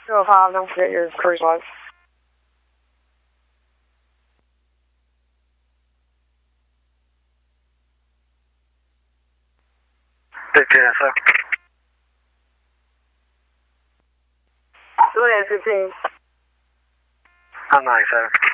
205, don't forget your cruise lights. Big JSO. Go ahead, 15. I'm 97.